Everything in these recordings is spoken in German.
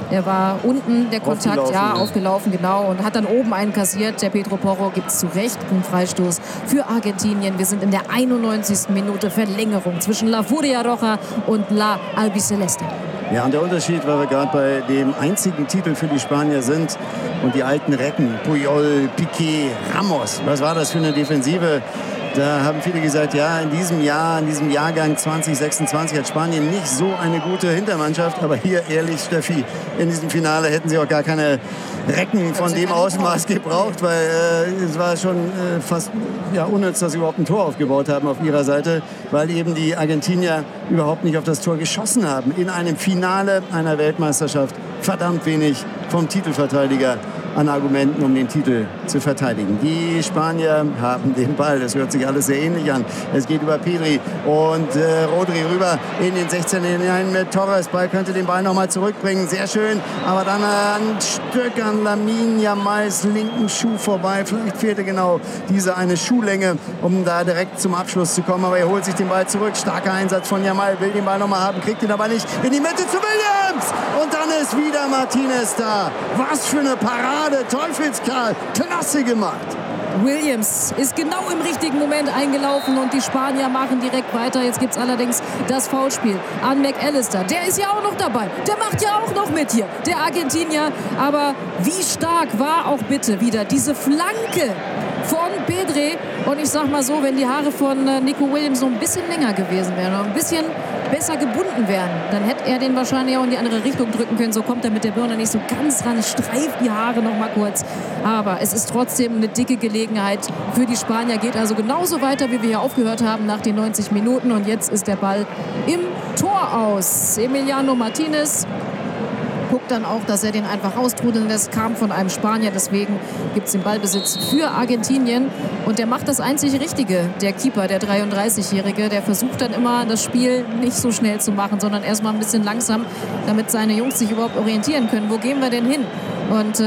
Der war unten, der Kontakt, Aufgelaufen, genau, und hat dann oben einen kassiert. Der Pedro Porro gibt es zu Recht, einen Freistoß für Argentinien. Wir sind in der 91. Minute, Verlängerung zwischen La Furia Roja und La Albiceleste. Ja, und der Unterschied, weil wir gerade bei dem einzigen Titel für die Spanier sind und die alten Recken, Puyol, Piqué, Ramos, was war das für eine Defensive? Da haben viele gesagt, ja, in diesem Jahrgang 2026 hat Spanien nicht so eine gute Hintermannschaft. Aber hier, ehrlich, Steffi, in diesem Finale hätten sie auch gar keine Recken von dem Ausmaß gebraucht, weil es war schon fast unnütz, dass sie überhaupt ein Tor aufgebaut haben auf ihrer Seite, weil eben die Argentinier überhaupt nicht auf das Tor geschossen haben. In einem Finale einer Weltmeisterschaft verdammt wenig vom Titelverteidiger an Argumenten, um den Titel zu verteidigen. Die Spanier haben den Ball. Das hört sich alles sehr ähnlich an. Es geht über Pedri und Rodri rüber in den 16. hinein mit Torres. Ball könnte den Ball nochmal zurückbringen. Sehr schön. Aber dann ein Stück an Lamine Yamals linken Schuh vorbei. Vielleicht fehlte genau diese eine Schuhlänge, um da direkt zum Abschluss zu kommen. Aber er holt sich den Ball zurück. Starker Einsatz von Yamal. Will den Ball nochmal haben, kriegt ihn aber nicht. In die Mitte zu Williams. Und dann ist wieder Martinez da. Was für eine Parade. Teufelskerl, klasse gemacht. Williams ist genau im richtigen Moment eingelaufen und die Spanier machen direkt weiter. Jetzt gibt es allerdings das Foulspiel an McAllister. Der ist ja auch noch dabei. Der macht ja auch noch mit hier, der Argentinier. Aber wie stark war auch bitte wieder diese Flanke von Pedri. Und ich sag mal so, wenn die Haare von Nico Williams noch ein bisschen länger gewesen wären, noch ein bisschen besser gebunden wären, dann hätte er den wahrscheinlich auch in die andere Richtung drücken können. So kommt er mit der Birne nicht so ganz ran, streift die Haare noch mal kurz. Aber es ist trotzdem eine dicke Gelegenheit für die Spanier. Geht also genauso weiter, wie wir hier aufgehört haben nach den 90 Minuten. Und jetzt ist der Ball im Tor aus. Emiliano Martinez guckt dann auch, dass er den einfach raustrudeln lässt. Kam von einem Spanier, deswegen gibt es den Ballbesitz für Argentinien. Und der macht das einzig Richtige, der Keeper, der 33-Jährige. Der versucht dann immer, das Spiel nicht so schnell zu machen, sondern erstmal ein bisschen langsam, damit seine Jungs sich überhaupt orientieren können. Wo gehen wir denn hin? Und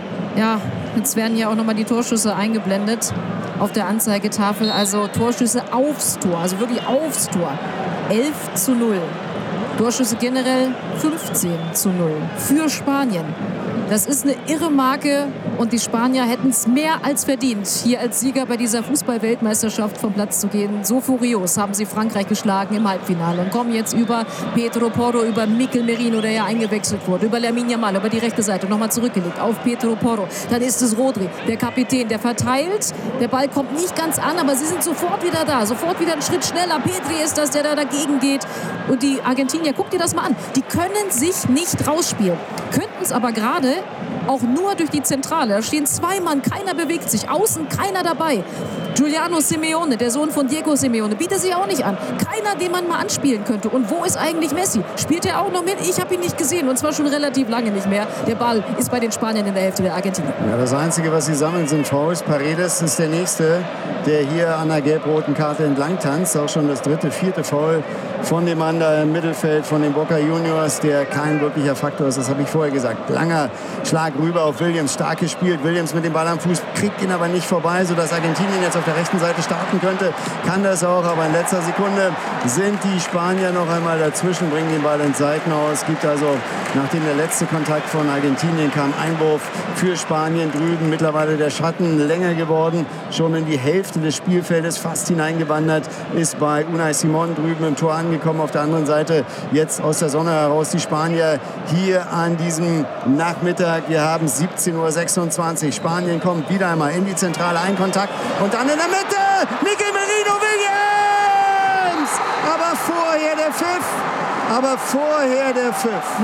jetzt werden ja auch nochmal die Torschüsse eingeblendet auf der Anzeigetafel. Also Torschüsse aufs Tor, also wirklich aufs Tor. 11:0. Torschüsse generell 15:0 für Spanien. Das ist eine irre Marke und die Spanier hätten es mehr als verdient, hier als Sieger bei dieser Fußball-Weltmeisterschaft vom Platz zu gehen. So furios haben sie Frankreich geschlagen im Halbfinale und kommen jetzt über Pedro Porro, über Mikel Merino, der ja eingewechselt wurde, über Lamine Yamal, über die rechte Seite, nochmal zurückgelegt auf Pedro Porro. Dann ist es Rodri, der Kapitän, der verteilt. Der Ball kommt nicht ganz an, aber sie sind sofort wieder da, sofort wieder einen Schritt schneller. Pedri ist das, der da dagegen geht. Und die Argentinier, guck dir das mal an, die können sich nicht rausspielen, könnten es aber gerade auch nur durch die Zentrale. Da stehen zwei Mann, keiner bewegt sich. Außen keiner dabei. Giuliano Simeone, der Sohn von Diego Simeone, bietet sich auch nicht an. Keiner, den man mal anspielen könnte. Und wo ist eigentlich Messi? Spielt er auch noch mit? Ich habe ihn nicht gesehen. Und zwar schon relativ lange nicht mehr. Der Ball ist bei den Spaniern in der Hälfte der Argentinier. Ja, das Einzige, was sie sammeln, sind Fouls. Paredes ist der Nächste, der hier an der gelb-roten Karte entlang tanzt. Auch schon das dritte, vierte Foul von dem Mann da im Mittelfeld, von den Boca Juniors, der kein wirklicher Faktor ist. Das habe ich vorher gesagt. Langer Schlag rüber auf Williams. Stark gespielt. Williams mit dem Ball am Fuß, kriegt ihn aber nicht vorbei, sodass Argentinien jetzt auf der rechten Seite starten könnte. Kann das auch, aber in letzter Sekunde sind die Spanier noch einmal dazwischen, bringen den Ball ins Seitenhaus. Gibt also, nachdem der letzte Kontakt von Argentinien kam, Einwurf für Spanien drüben. Mittlerweile der Schatten länger geworden, schon in die Hälfte des Spielfeldes fast hineingewandert, ist bei Unai Simon drüben im Tor angekommen. Auf der anderen Seite jetzt aus der Sonne heraus die Spanier hier an diesem Nachmittag. Wir haben 17:26 Uhr. Spanien kommt wieder einmal in die Zentrale, ein Kontakt und dann in der Mitte Mikel Merino, Williams! Aber vorher der Pfiff.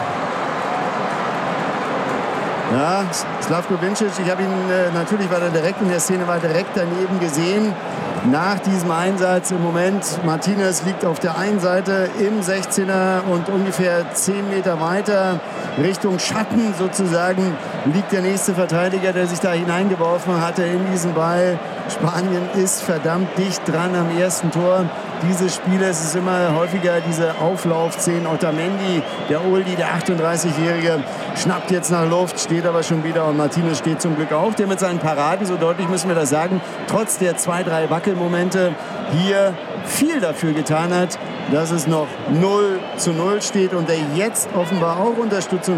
Ja, Slavko Vincic, ich habe ihn natürlich, war er direkt in der Szene, war direkt daneben gesehen. Nach diesem Einsatz im Moment, Martinez liegt auf der einen Seite im 16er und ungefähr 10 Meter weiter Richtung Schatten sozusagen liegt der nächste Verteidiger, der sich da hineingeworfen hatte in diesen Ball. Spanien ist verdammt dicht dran am ersten Tor dieses Spieles. Es ist immer häufiger diese Auflaufszenen. Otamendi, der Oldie, der 38-Jährige, schnappt jetzt nach Luft, steht aber schon wieder und Martinez steht zum Glück auch, der mit seinen Paraden, so deutlich müssen wir das sagen, trotz der 2-3 Wackelmomente hier viel dafür getan hat, dass es noch 0:0 steht und der jetzt offenbar auch Unterstützung